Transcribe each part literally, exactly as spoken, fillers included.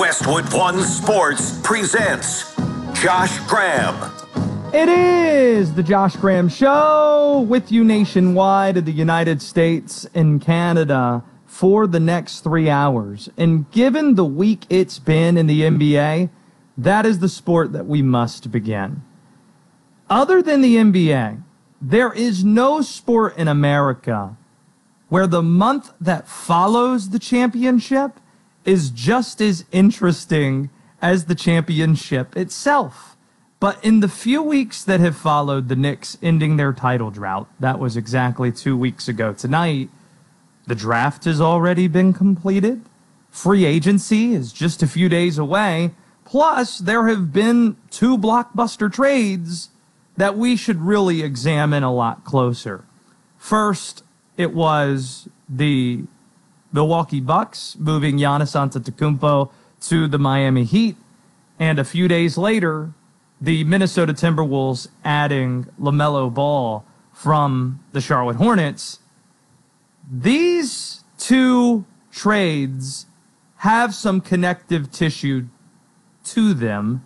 Westwood One Sports presents Josh Graham. It is the Josh Graham Show with you nationwide in the United States and Canada for the next three hours. And given the week it's been in the N B A, that is the sport that we must begin. Other than the N B A, there is no sport in America where the month that follows the championship is just as interesting as the championship itself. But in the few weeks that have followed the Knicks ending their title drought, that was exactly two weeks ago tonight, the draft has already been completed. Free agency is just a few days away. Plus, there have been two blockbuster trades that we should really examine a lot closer. First, it was the Milwaukee Bucks moving Giannis Antetokounmpo to the Miami Heat. And a few days later, the Minnesota Timberwolves adding LaMelo Ball from the Charlotte Hornets. These two trades have some connective tissue to them.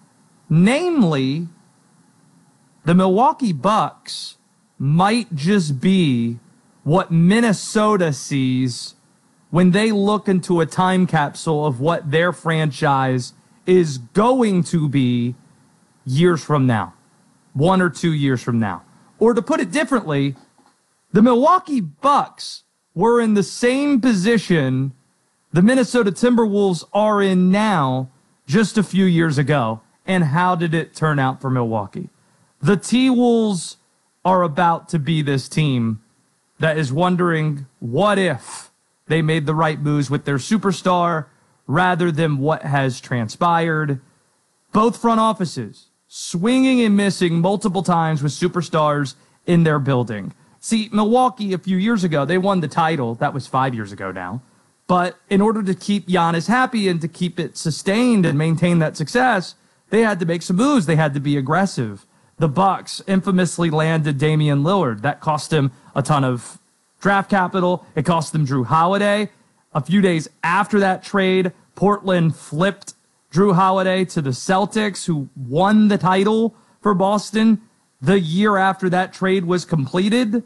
Namely, the Milwaukee Bucks might just be what Minnesota sees when they look into a time capsule of what their franchise is going to be years from now, one or two years from now. Or to put it differently, the Milwaukee Bucks were in the same position the Minnesota Timberwolves are in now just a few years ago. And how did it turn out for Milwaukee? The T-Wolves are about to be this team that is wondering what if they made the right moves with their superstar rather than what has transpired. Both front offices swinging and missing multiple times with superstars in their building. See, Milwaukee a few years ago, they won the title. That was five years ago now. But in order to keep Giannis happy and to keep it sustained and maintain that success, they had to make some moves. They had to be aggressive. The Bucks infamously landed Damian Lillard. That cost him a ton of draft capital. It cost them Drew Holiday. A few days after that trade, Portland flipped Drew Holiday to the Celtics, who won the title for Boston the year after that trade was completed.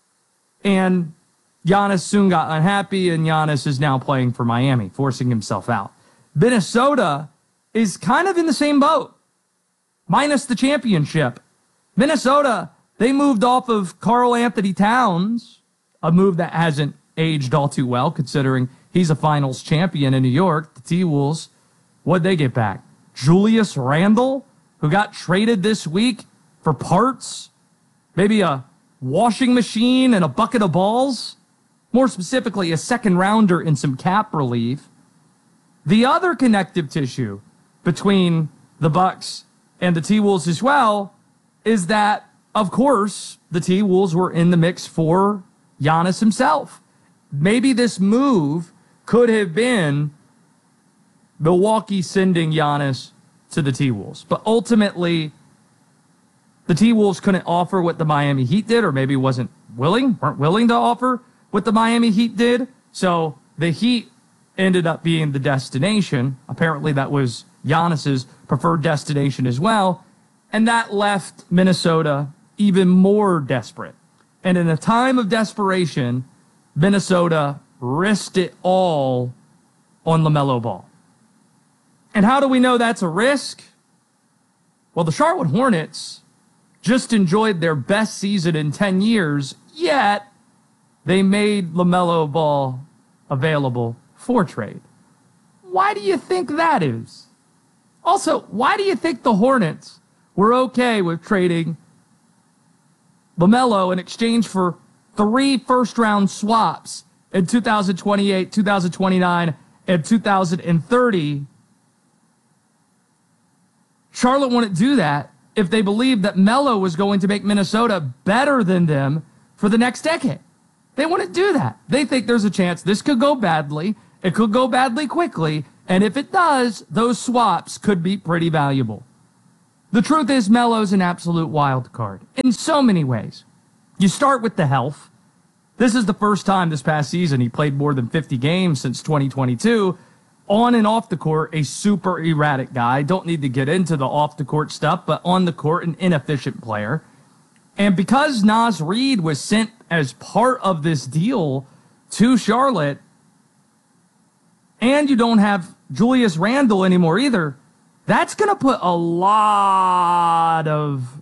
And Giannis soon got unhappy, and Giannis is now playing for Miami, forcing himself out. Minnesota is kind of in the same boat, minus the championship. Minnesota, they moved off of Karl Anthony Towns, a move that hasn't aged all too well, considering he's a finals champion in New York. The T-Wolves, what'd they get back? Julius Randle, who got traded this week for parts, maybe a washing machine and a bucket of balls. More specifically, a second rounder and some cap relief. The other connective tissue between the Bucks and the T-Wolves as well is that, of course, the T-Wolves were in the mix for Giannis himself. Maybe this move could have been Milwaukee sending Giannis to the T-Wolves. But ultimately, the T-Wolves couldn't offer what the Miami Heat did, or maybe wasn't willing, weren't willing to offer what the Miami Heat did. So the Heat ended up being the destination. Apparently that was Giannis's preferred destination as well. And that left Minnesota even more desperate. And in a time of desperation, Minnesota risked it all on LaMelo Ball. And how do we know that's a risk? Well, the Charlotte Hornets just enjoyed their best season in ten years, yet they made LaMelo Ball available for trade. Why do you think that is? Also, why do you think the Hornets were okay with trading LaMelo in exchange for three first-round swaps in two thousand twenty-eight, two thousand twenty-nine, and two thousand thirty? Charlotte wouldn't do that if they believed that Melo was going to make Minnesota better than them for the next decade. They wouldn't do that. They think there's a chance this could go badly. It could go badly quickly. And if it does, those swaps could be pretty valuable. The truth is, Melo's an absolute wild card in so many ways. You start with the health. This is the first time this past season he played more than fifty games since twenty twenty-two. on and off the court, a super erratic guy. Don't need to get into the off the court stuff, but on the court, an inefficient player. And because Naz Reid was sent as part of this deal to Charlotte, and you don't have Julius Randle anymore either, that's going to put a lot of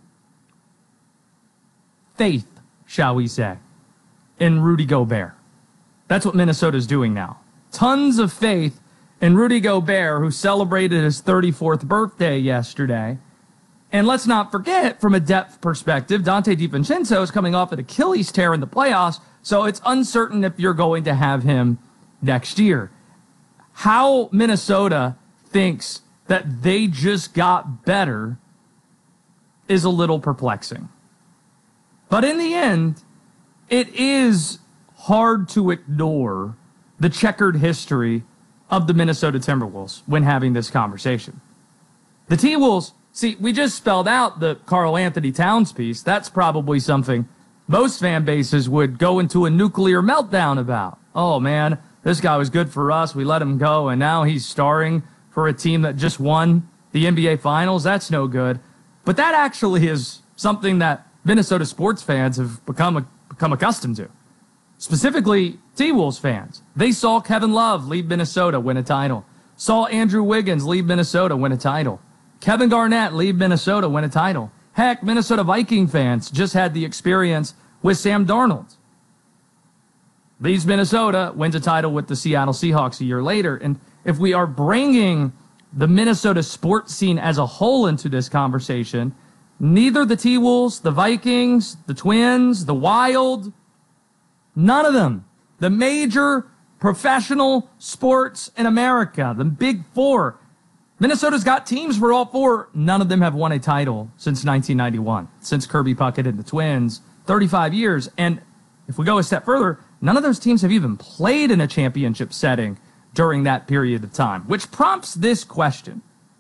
faith, shall we say, in Rudy Gobert. That's what Minnesota's doing now. Tons of faith in Rudy Gobert, who celebrated his thirty-fourth birthday yesterday. And let's not forget, from a depth perspective, Dante DiVincenzo is coming off an Achilles tear in the playoffs, so it's uncertain if you're going to have him next year. How Minnesota thinks that they just got better is a little perplexing. But in the end, it is hard to ignore the checkered history of the Minnesota Timberwolves when having this conversation. The T-Wolves, see, we just spelled out the Karl Anthony Towns piece. That's probably something most fan bases would go into a nuclear meltdown about. Oh, man, this guy was good for us. We let him go, and now he's starring for a team that just won the N B A Finals. That's no good. But that actually is something that Minnesota sports fans have become, become accustomed to. Specifically, T-Wolves fans. They saw Kevin Love lead Minnesota win a title. Saw Andrew Wiggins lead Minnesota win a title. Kevin Garnett lead Minnesota win a title. Heck, Minnesota Viking fans just had the experience with Sam Darnold. Leads Minnesota, wins a title with the Seattle Seahawks a year later. And if we are bringing the Minnesota sports scene as a whole into this conversation, neither the T-Wolves, the Vikings, the Twins, the Wild, none of them, the major professional sports in America, the big four, Minnesota's got teams for all four. None of them have won a title since nineteen ninety-one, since Kirby Puckett and the Twins, thirty-five years. And if we go a step further, none of those teams have even played in a championship setting during that period of time, which prompts this question.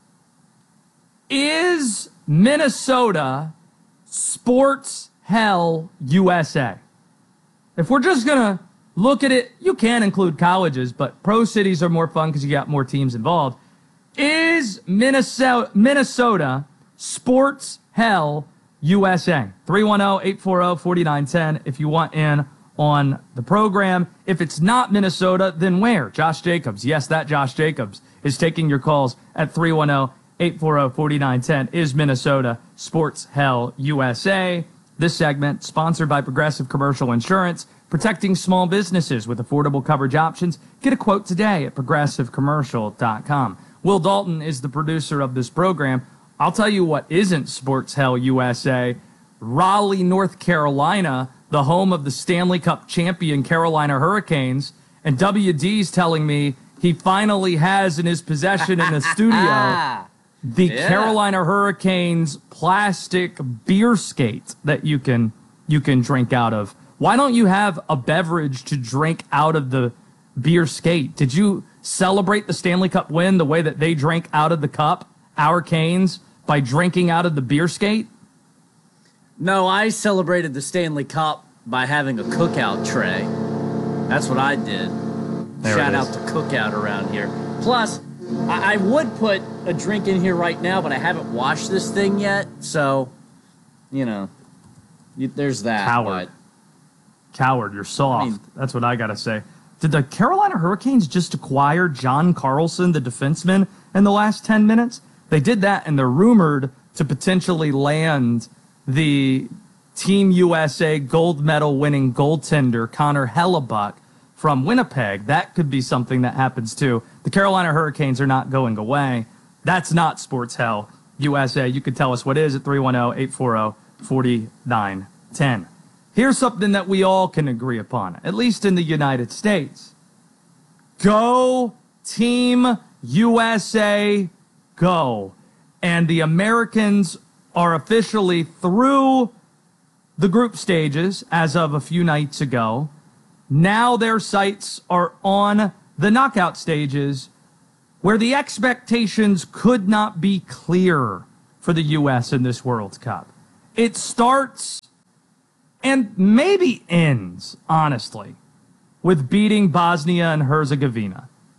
Is Minnesota sports hell U S A? If we're just going to look at it, you can include colleges, but pro cities are more fun because you got more teams involved. Is Minnesota, Minnesota sports hell U S A? three one zero, eight four zero, four nine one zero if you want in on the program. If it's not Minnesota, then where? Josh Jacobs. Yes, that Josh Jacobs is taking your calls at three one zero, eight four zero, four nine one zero. Is Minnesota sports hell U S A? This segment sponsored by Progressive Commercial Insurance, protecting small businesses with affordable coverage options. Get a quote today at progressive commercial dot com. Will Dalton is the producer of this program. I'll tell you what isn't sports hell U S A. Raleigh, North Carolina, the home of the Stanley Cup champion Carolina Hurricanes. And W D's telling me he finally has in his possession in the studio the yeah. Carolina Hurricanes plastic beer skate that you can you can drink out of. Why don't you have a beverage to drink out of the beer skate? Did you celebrate the Stanley Cup win the way that they drank out of the cup, our Canes, by drinking out of the beer skate? No, I celebrated the Stanley Cup by having a cookout tray. That's what I did. There Shout out to Cookout around here. Plus, I, I would put a drink in here right now, but I haven't washed this thing yet, so, you know, you, there's that. Coward. But, Coward, you're soft. I mean, That's what I got to say. Did the Carolina Hurricanes just acquire John Carlson, the defenseman, in the last ten minutes? They did that, and they're rumored to potentially land the Team U S A gold medal winning goaltender Connor Hellebuck from Winnipeg. That could be something that happens too. The Carolina Hurricanes are not going away. That's not sports hell U S A. You could tell us what is at three one zero, eight four zero, four nine one zero. Here's something that we all can agree upon, at least in the United States. Go Team U S A, go. And the Americans are officially through the group stages as of a few nights ago. Now their sights are on the knockout stages, where the expectations could not be clearer for the U S in this World Cup. It starts and maybe ends, honestly, with beating Bosnia and Herzegovina.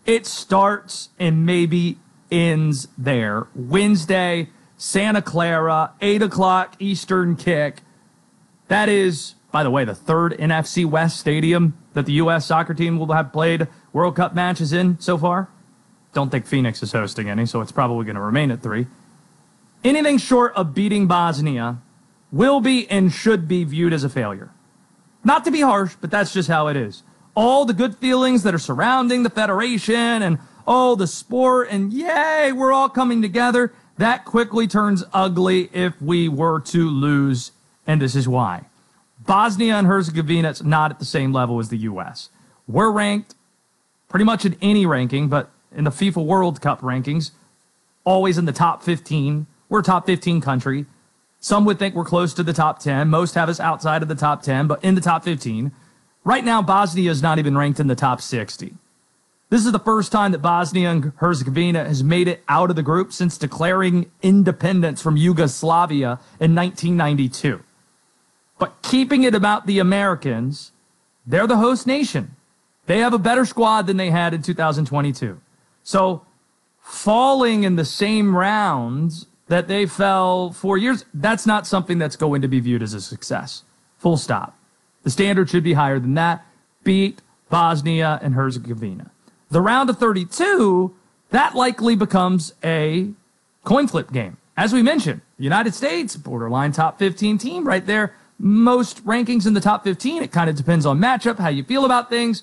It starts and maybe ends there. Wednesday, Santa Clara, eight o'clock Eastern kick. That is, by the way, the third N F C West stadium that the U S soccer team will have played World Cup matches in so far. Don't think Phoenix is hosting any, so it's probably going to remain at three. Anything short of beating Bosnia will be and should be viewed as a failure. Not to be harsh, but that's just how it is. All the good feelings that are surrounding the Federation and, oh, the sport, and yay, we're all coming together, that quickly turns ugly if we were to lose, and this is why. Bosnia and Herzegovina is not at the same level as the U S. We're ranked pretty much in any ranking, but in the FIFA World Cup rankings, always in the top fifteen. We're a top fifteen country. Some would think we're close to the top ten. Most have us outside of the top ten, but in the top fifteen. Right now, Bosnia is not even ranked in the top sixty. This is the first time that Bosnia and Herzegovina has made it out of the group since declaring independence from Yugoslavia in nineteen ninety-two. But keeping it about the Americans, they're the host nation. They have a better squad than they had in two thousand twenty-two. So falling in the same rounds that they fell four years, that's not something that's going to be viewed as a success. Full stop. The standard should be higher than that. Beat Bosnia and Herzegovina. The round of thirty-two, that likely becomes a coin flip game. As we mentioned, the United States, borderline top fifteen team right there. Most rankings in the top fifteen. It kind of depends on matchup, how you feel about things.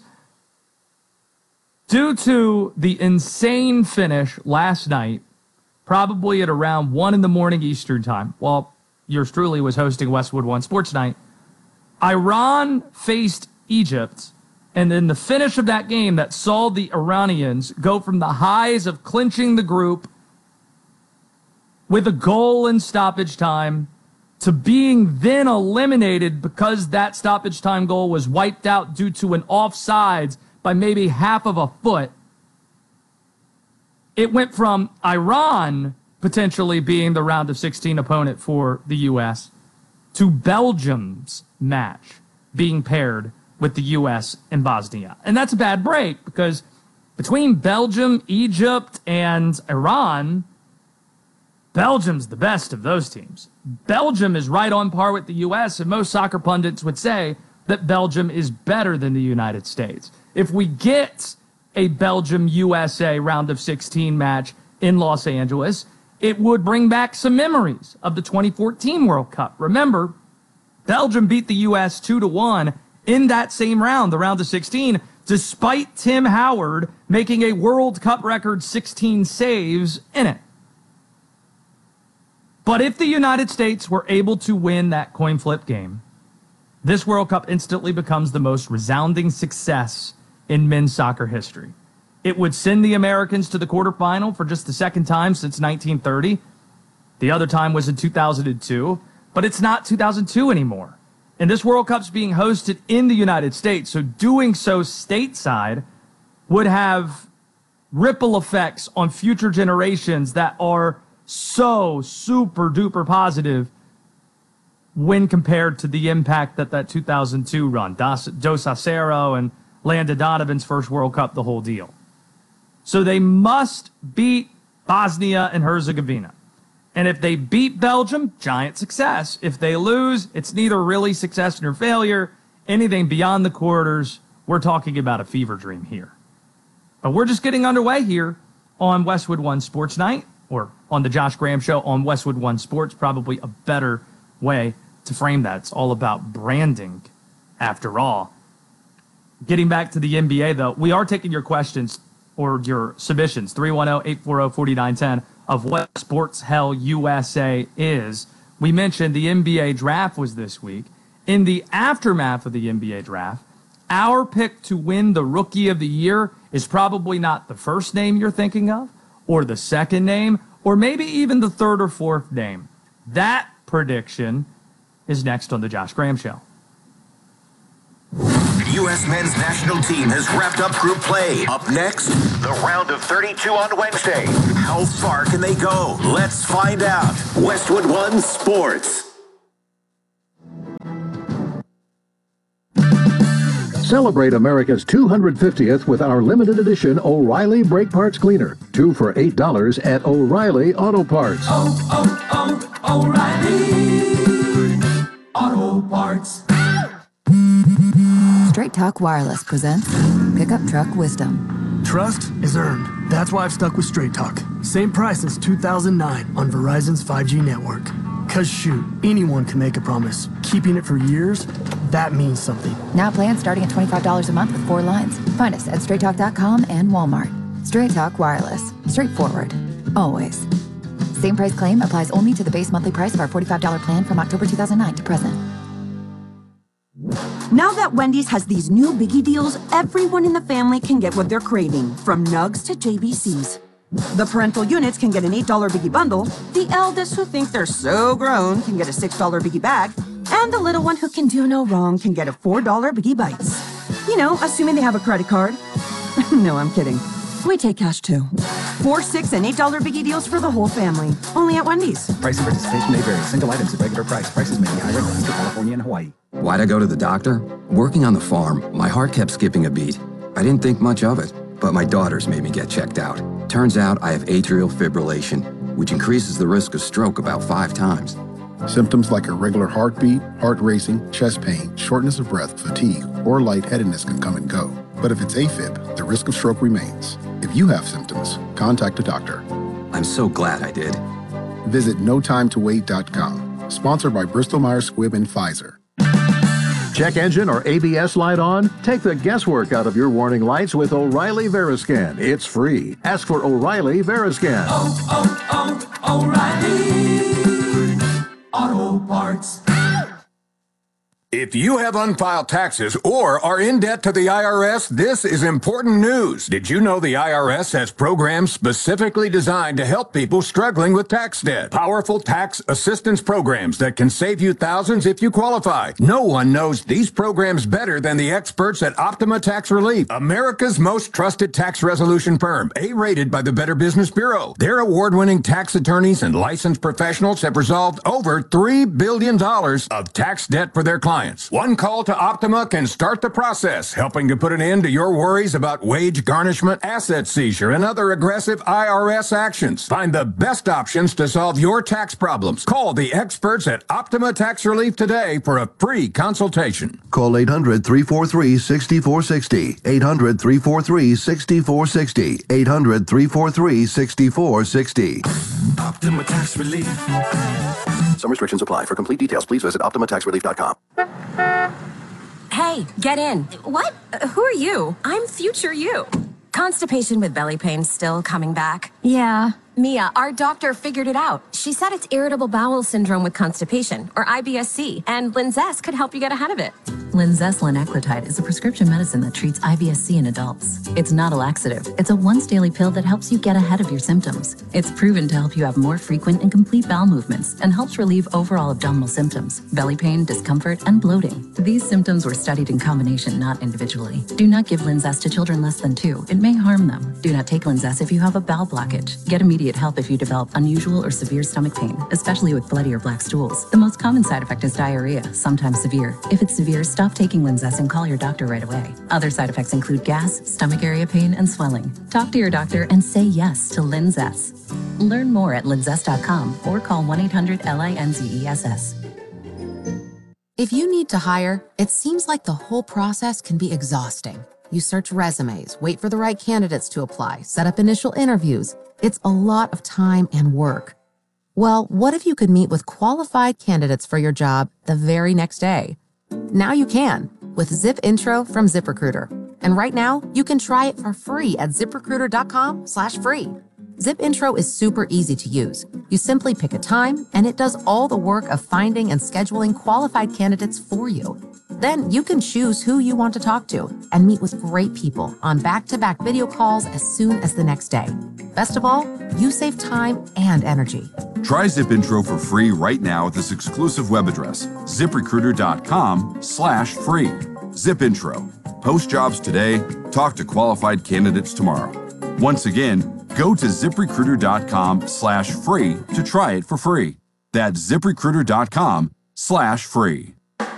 Due to the insane finish last night, probably at around one in the morning Eastern time, while yours truly was hosting Westwood One Sports Night, Iran faced Egypt, and then the finish of that game that saw the Iranians go from the highs of clinching the group with a goal in stoppage time to being then eliminated because that stoppage time goal was wiped out due to an offsides by maybe half of a foot. It went from Iran potentially being the round of sixteen opponent for the U S to Belgium's match being paired with the U S and Bosnia. And that's a bad break because between Belgium, Egypt, and Iran, Belgium's the best of those teams. Belgium is right on par with the U S, and most soccer pundits would say that Belgium is better than the United States. If we get a Belgium-U S A round of sixteen match in Los Angeles, it would bring back some memories of the twenty fourteen World Cup. Remember, Belgium beat the U S two to one in that same round, the round of sixteen, despite Tim Howard making a World Cup record sixteen saves in it. But if the United States were able to win that coin flip game, this World Cup instantly becomes the most resounding success in men's soccer history. It would send the Americans to the quarterfinal for just the second time since nineteen thirty. The other time was in two thousand two, but it's not two thousand two anymore. And this World Cup's being hosted in the United States, so doing so stateside would have ripple effects on future generations that are so super duper positive when compared to the impact that that two thousand two run, Dos, Dos Acero and Landon Donovan's first World Cup, the whole deal. So they must beat Bosnia and Herzegovina. And if they beat Belgium, giant success. If they lose, it's neither really success nor failure. Anything beyond the quarters, we're talking about a fever dream here. But we're just getting underway here on Westwood One Sports Night, or on the Josh Graham Show on Westwood One Sports, probably a better way to frame that. It's all about branding, after all. Getting back to the N B A, though, we are taking your questions or your submissions, three one zero, eight four zero, four nine one zero, of what Sports Hell U S A is. We mentioned the N B A draft was this week. In the aftermath of the N B A draft, our pick to win the Rookie of the Year is probably not the first name you're thinking of, or the second name, or maybe even the third or fourth name. That prediction is next on the Josh Graham Show. The U S men's national team has wrapped up group play. Up next, the round of thirty-two on Wednesday. How far can they go? Let's find out. Westwood One Sports. Celebrate America's two hundred fiftieth with our limited edition O'Reilly Brake Parts Cleaner. Two for eight dollars at O'Reilly Auto Parts. Oh, oh, oh, O'Reilly Auto Parts. Straight Talk Wireless presents Pickup Truck Wisdom. Trust is earned. That's why I've stuck with Straight Talk. Same price since two thousand nine on Verizon's five G network. Cause shoot, anyone can make a promise. Keeping it for years, that means something. Now plans starting at twenty-five dollars a month with four lines. Find us at straight talk dot com and Walmart. Straight Talk Wireless. Straightforward. Always. Same price claim applies only to the base monthly price of our forty-five dollars plan from October two thousand nine to present. Now that Wendy's has these new biggie deals, everyone in the family can get what they're craving, from nugs to J B Cs. The parental units can get an eight dollar biggie bundle, the eldest who think they're so grown can get a six dollar biggie bag, and the little one who can do no wrong can get a four dollar biggie bites. You know, assuming they have a credit card. No, I'm kidding. We take cash too. Four, six, and eight dollar biggie deals for the whole family. Only at Wendy's. Price and participation may vary. Single items at regular price. Prices may be higher in Alaska, California, and Hawaii. Why'd I go to the doctor? Working on the farm, my heart kept skipping a beat. I didn't think much of it, but my daughters made me get checked out. Turns out I have atrial fibrillation, which increases the risk of stroke about five times. Symptoms like irregular heartbeat, heart racing, chest pain, shortness of breath, fatigue, or lightheadedness can come and go. But if it's AFib, the risk of stroke remains. If you have symptoms, contact a doctor. I'm so glad I did. Visit no time to wait dot com. Sponsored by Bristol Myers Squibb and Pfizer. Check engine or A B S light on? Take the guesswork out of your warning lights with O'Reilly Veriscan. It's free. Ask for O'Reilly Veriscan. Oh, oh, oh, O'Reilly Auto Parts. If you have unfiled taxes or are in debt to the I R S, this is important news. Did you know the I R S has programs specifically designed to help people struggling with tax debt? Powerful tax assistance programs that can save you thousands if you qualify. No one knows these programs better than the experts at Optima Tax Relief, America's most trusted tax resolution firm, A-rated by the Better Business Bureau. Their award-winning tax attorneys and licensed professionals have resolved over three billion dollars of tax debt for their clients. One call to Optima can start the process, helping to put an end to your worries about wage garnishment, asset seizure, and other aggressive I R S actions. Find the best options to solve your tax problems. Call the experts at Optima Tax Relief today for a free consultation. Call eight hundred, three four three, six four six zero. eight hundred, three four three, six four six zero. eight hundred, three four three, six four six zero. Optima Tax Relief. Some restrictions apply. For complete details, please visit optima tax relief dot com. Hey, get in. What? Uh, who are you? I'm future you. Constipation with belly pain still coming back? Yeah. Mia, our doctor figured it out. She said it's irritable bowel syndrome with constipation, or I B S C, and Linzess could help you get ahead of it. Linzess linaclotide is a prescription medicine that treats I B S C in adults. It's not a laxative. It's a once-daily pill that helps you get ahead of your symptoms. It's proven to help you have more frequent and complete bowel movements and helps relieve overall abdominal symptoms, belly pain, discomfort, and bloating. These symptoms were studied in combination, not individually. Do not give Linzess to children less than two. It may harm them. Do not take Linzess if you have a bowel blockage. Get immediate help if you develop unusual or severe stomach pain, especially with bloody or black stools. The most common side effect is diarrhea, sometimes severe. If it's severe, stop taking Linzess and call your doctor right away. Other side effects include gas, stomach area pain, and swelling. Talk to your doctor and say yes to Linzess. Learn more at linzess dot com or call one eight hundred L I N Z E S S. If you need to hire, it seems like the whole process can be exhausting. You search resumes, wait for the right candidates to apply, set up initial interviews. It's a lot of time and work. Well, what if you could meet with qualified candidates for your job the very next day? Now you can with Zip Intro from ZipRecruiter. And right now, you can try it for free at zip recruiter dot com slash free. Zip Intro is super easy to use. You simply pick a time, and it does all the work of finding and scheduling qualified candidates for you. Then you can choose who you want to talk to and meet with great people on back-to-back video calls as soon as the next day. Best of all, you save time and energy. Try Zip Intro for free right now at this exclusive web address, zip recruiter dot com slash free. Zip Intro. Post jobs today, talk to qualified candidates tomorrow. Once again, go to zip recruiter dot com slash free to try it for free. That's zip recruiter dot com slash free.